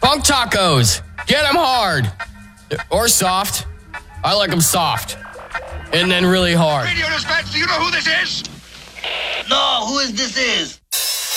Funk tacos. Get them hard. Or soft. I like them soft. And then really hard. Radio dispatch, do you know who this is? No, who is this is?